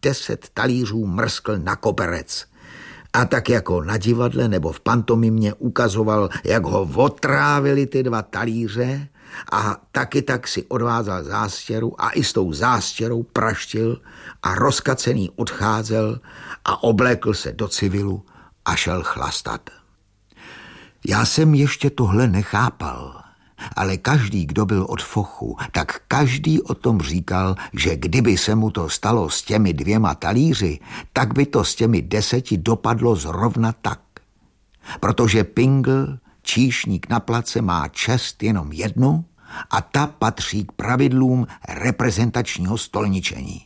10 talířů mrskl na koberec. A tak jako na divadle nebo v pantomimě ukazoval, jak ho otrávili ty 2 talíře a taky tak si odvázal zástěru a i s tou zástěrou praštil a rozkacený odcházel a oblékl se do civilu a šel chlastat. Já jsem ještě tohle nechápal, ale každý, kdo byl od fochu, tak každý o tom říkal, že kdyby se mu to stalo s těmi 2 talíři, tak by to s těmi 10 dopadlo zrovna tak. Protože Pingl, číšník na place, má čest jenom jednu a ta patří k pravidlům reprezentačního stolničení.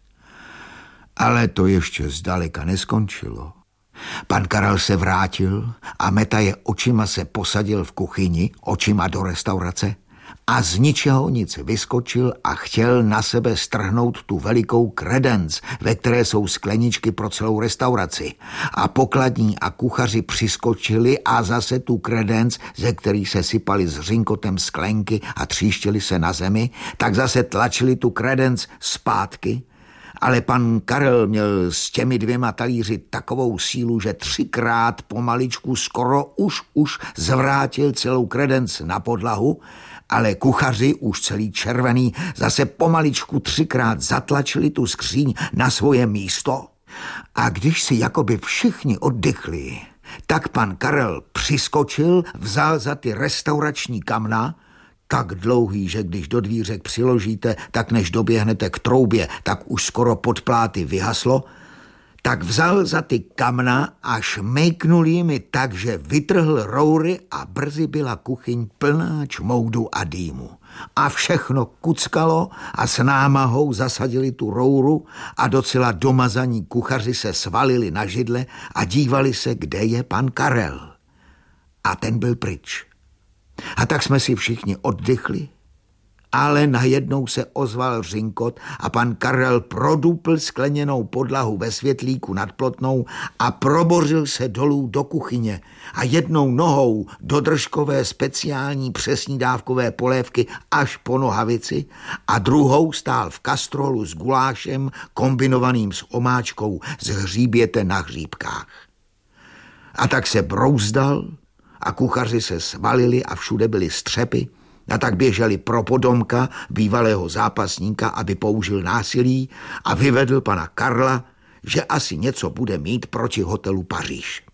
Ale to ještě zdaleka neskončilo. Pan Karel se vrátil a metaje očima se posadil v kuchyni, očima do restaurace a z ničeho nic vyskočil a chtěl na sebe strhnout tu velikou kredenc, ve které jsou skleničky pro celou restauraci. A pokladní a kuchaři přiskočili a zase tu kredenc, ze který se sypali s hřinkotem sklenky a tříštili se na zemi, tak zase tlačili tu kredenc zpátky. Ale pan Karel měl s těmi 2 talíři takovou sílu, že 3krát pomaličku skoro už zvrátil celou kredenc na podlahu, ale kuchaři, už celý červený, zase pomaličku 3krát zatlačili tu skříň na svoje místo. A když si jakoby všichni oddychli, tak pan Karel přiskočil, vzal za ty restaurační kamna, tak dlouhý, že když do dvířek přiložíte, tak než doběhnete k troubě, tak už skoro pod pláty vyhaslo, tak vzal za ty kamna a šmejknul jimi tak, že vytrhl roury a brzy byla kuchyň plná čmoudu a dýmu. A všechno kuckalo a s námahou zasadili tu rouru a docela domazaní kuchaři se svalili na židle a dívali se, kde je pan Karel. A ten byl pryč. A tak jsme si všichni oddychli, ale najednou se ozval hřinkot a pan Karel produpl skleněnou podlahu ve světlíku nad plotnou a probořil se dolů do kuchyně a jednou nohou do držkové speciální přesnídávkové polévky až po nohavici a druhou stál v kastrolu s gulášem kombinovaným s omáčkou z hříběte na hříbkách. A tak se brouzdal a kuchaři se svalili a všude byly střepy a tak běželi pro podomka bývalého zápasníka, aby použil násilí a vyvedl pana Karla, že asi něco bude mít proti hotelu Paříž.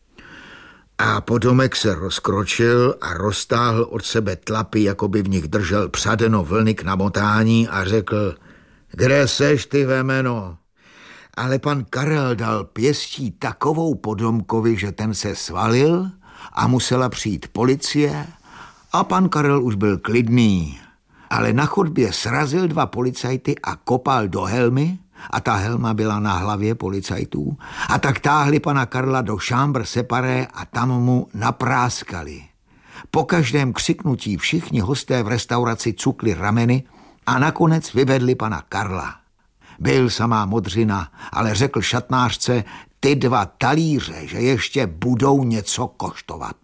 A podomek se rozkročil a roztáhl od sebe tlapy, jako by v nich držel přadeno vlny k namotání a řekl: Kde seš, ty vemeno? Ale pan Karel dal pěstí takovou podomkovi, že ten se svalil a musela přijít policie a pan Karel už byl klidný. Ale na chodbě srazil 2 policajty a kopal do helmy a ta helma byla na hlavě policajtů a tak táhli pana Karla do chambre séparé a tam mu napráskali. Po každém křiknutí všichni hosté v restauraci cukli rameny a nakonec vyvedli pana Karla. Byl samá modřina, ale řekl šatnářce: Ty 2 talíře, že ještě budou něco koštovat.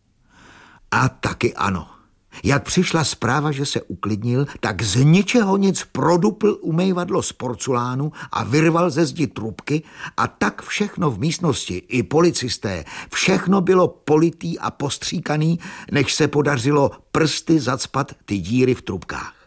A taky ano. Jak přišla zpráva, že se uklidnil, tak z ničeho nic produpl umývadlo z porcelánu a vyrval ze zdi trubky a tak všechno v místnosti, i policisté, všechno bylo politý a postříkaný, než se podařilo prsty zacpat ty díry v trubkách.